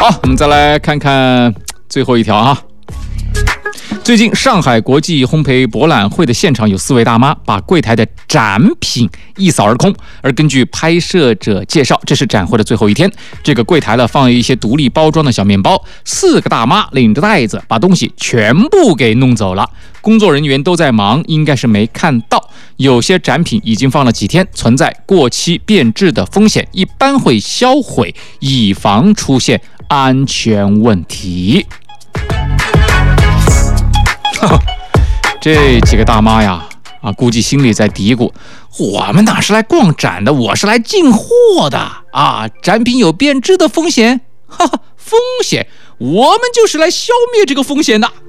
好，我们再来看看最后一条啊。最近上海国际烘焙博览会的现场有4位大妈把柜台的展品一扫而空，而根据拍摄者介绍，这是展会的最后一天，这个柜台呢放了一些独立包装的小面包，4个大妈领着袋子把东西全部给弄走了，工作人员都在忙，应该是没看到。有些展品已经放了几天，存在过期变质的风险，一般会销毁，以防出现安全问题。这几个大妈呀，估计心里在嘀咕：我们哪是来逛展的，我是来进货的啊！展品有变质的风险，风险，我们就是来消灭这个风险的。